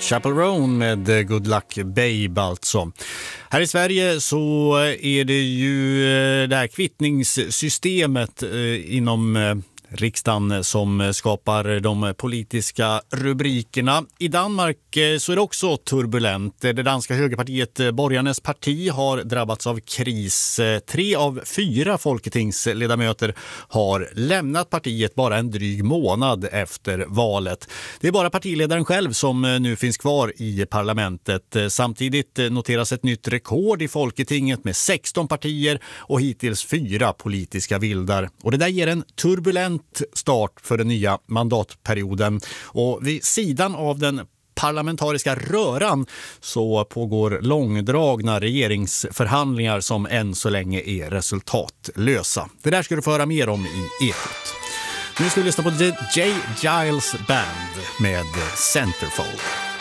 Chapel Roan med Good Luck Babe alltså. Här i Sverige så är det ju det här kvittningssystemet inom riksdagen som skapar de politiska rubrikerna. I Danmark så är det också turbulent. Det danska högerpartiet Borgernes parti har drabbats av kris. 3 av 4 folketingsledamöter har lämnat partiet bara en dryg månad efter valet. Det är bara partiledaren själv som nu finns kvar i parlamentet. Samtidigt noteras ett nytt rekord i folketinget med 16 partier och hittills 4 politiska vildar. Och det där ger en turbulent start för den nya mandatperioden. Och vid sidan av den parlamentariska röran så pågår långdragna regeringsförhandlingar som än så länge är resultatlösa. Det där ska du få höra mer om i Ekot. Nu ska vi lyssna på J. Giles Band med Centerfold.